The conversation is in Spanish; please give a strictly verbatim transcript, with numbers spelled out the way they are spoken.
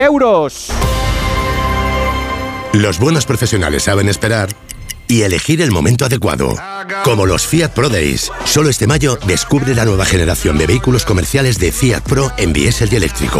euros. Los buenos profesionales saben esperar y elegir el momento adecuado. Como los Fiat Pro Days. Solo este mayo descubre la nueva generación de vehículos comerciales de Fiat Pro en diésel y eléctrico.